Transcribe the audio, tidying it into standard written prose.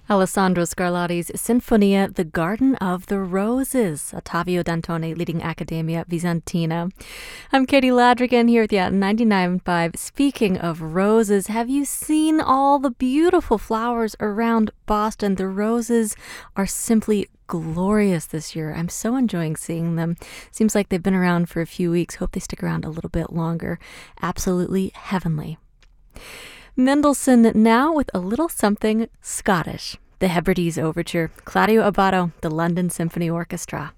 Alessandro Scarlatti's Sinfonia, The Garden of the Roses, Ottavio Dantone leading Accademia Vicentina. I'm Katie Ladrigan here with you at 99.5. Speaking of roses, have you seen all the beautiful flowers around Boston? The roses are simply glorious this year. I'm so enjoying seeing them. Seems like they've been around for a few weeks. Hope they stick around a little bit longer. Absolutely heavenly. Mendelssohn now with a little something Scottish. The Hebrides Overture, Claudio Abbado, the London Symphony Orchestra.